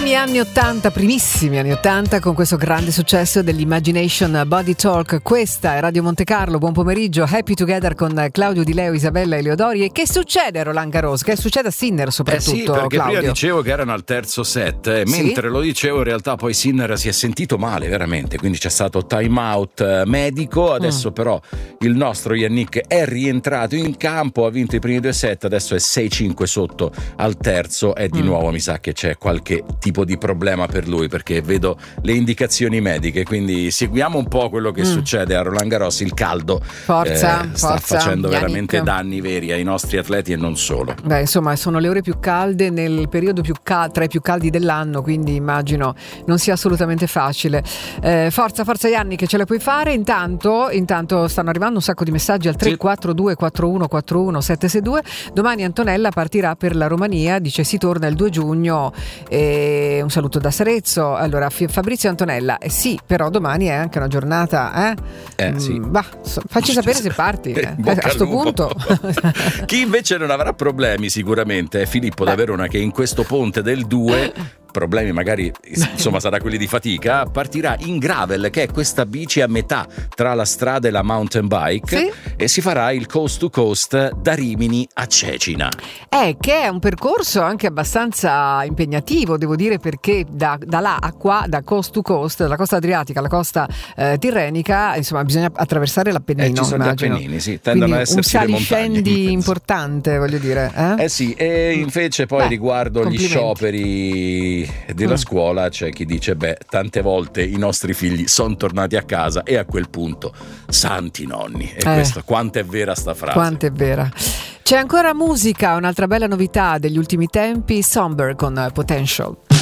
anni 80, primissimi anni 80, con questo grande successo dell'Imagination Body Talk. Questa è Radio Monte Carlo, buon pomeriggio, Happy Together con Claudio Di Leo, Isabella Eleodori. E che succede a Roland Garros? Che succede a Sinner soprattutto, sì, perché Claudio? prima dicevo che erano al terzo set, mentre lo dicevo in realtà poi Sinner si è sentito male veramente, quindi c'è stato time out medico, adesso però il nostro Yannick è rientrato in campo, ha vinto i primi due set, adesso è 6-5 sotto al terzo e di nuovo mi sa che c'è qualche tipo di problema per lui, perché vedo le indicazioni mediche, quindi seguiamo un po' quello che succede a Roland Garros. Il caldo sta facendo Yannick. veramente danni veri ai nostri atleti e non solo. Beh, insomma, sono le ore più calde nel periodo tra i più caldi dell'anno, quindi immagino non sia assolutamente facile. Forza Yannick, ce la puoi fare. Intanto stanno arrivando un sacco di messaggi al 342 41 41 762. Domani Antonella partirà per la Romania, dice si torna il 2 giugno. Un saluto da Sarezzo. Allora, Fabrizio e Antonella, sì, però domani è anche una giornata, sì. Facci sapere se parti a sto punto. Chi invece non avrà problemi sicuramente è Filippo da Verona, che in questo ponte del 2 problemi magari insomma sarà quelli di fatica, partirà in gravel, che è questa bici a metà tra la strada e la mountain bike, e si farà il coast to coast da Rimini a Cecina, che è un percorso anche abbastanza impegnativo, devo dire, perché da là a qua, da coast to coast, dalla costa adriatica alla costa tirrenica, insomma bisogna attraversare l'Appennino, ci sono immagino. gli Appennini, tendono ad esserci un le montagne, saliscendi importante, voglio dire, sì. E invece poi riguardo gli scioperi della scuola c'è chi dice tante volte i nostri figli sono tornati a casa e a quel punto santi nonni, e questo quanto è vera sta frase, quanto è vera. C'è ancora musica, un'altra bella novità degli ultimi tempi, Somber con Potential.